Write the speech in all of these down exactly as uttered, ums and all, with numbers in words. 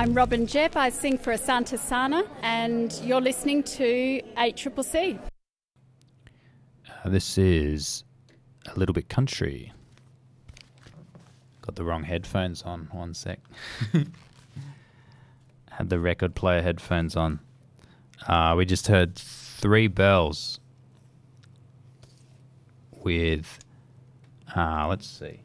I'm Robin Jebb. I sing for Asante Sana, and you're listening to eight C C C. Uh, this is A Little Bit Country. Got the wrong headphones on. One sec. Had the record player headphones on. Uh, we just heard Three Bells with, uh, let's see.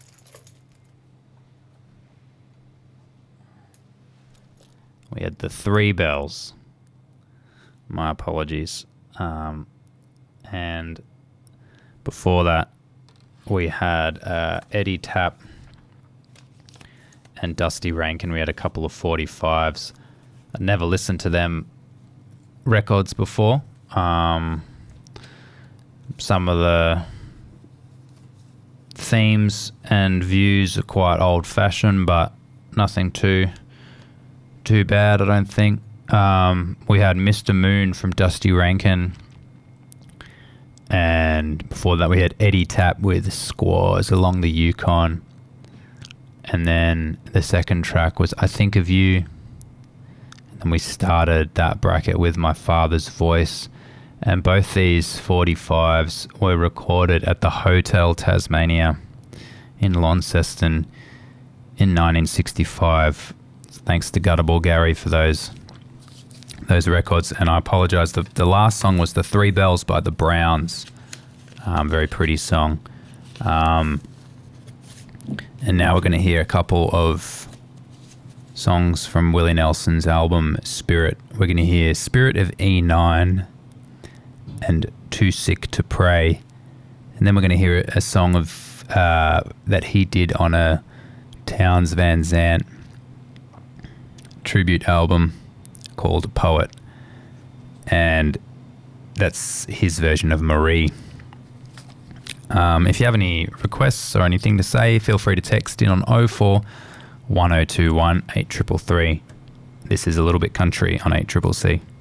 We had the Three Bells. My apologies. Um, and before that, we had uh, Eddie Tapp and Dusty Rankin. We had a couple of forty-fives. I'd never listened to them records before. Um, some of the themes and views are quite old-fashioned, but nothing too too bad, I don't think. Um, we had Mister Moon from Dusty Rankin, and before that we had Eddie Tapp with Squaws Along the Yukon, and then the second track was I Think of You, and we started that bracket with My Father's Voice, and both these forty-fives were recorded at the Hotel Tasmania in Launceston in nineteen sixty-five. Thanks to Gutterball Gary for those those records. And I apologise, the, the last song was The Three Bells by the Browns. Um, very pretty song. Um, and now we're going to hear a couple of songs from Willie Nelson's album Spirit. We're going to hear Spirit of E nine and Too Sick to Pray. And then we're going to hear a song of uh, that he did on a Townes Van Zandt tribute album called Poet, and that's his version of Marie. Um, if you have any requests or anything to say, feel free to text in on oh four one oh two one eight three three three. This is A Little Bit Country on eight C C C.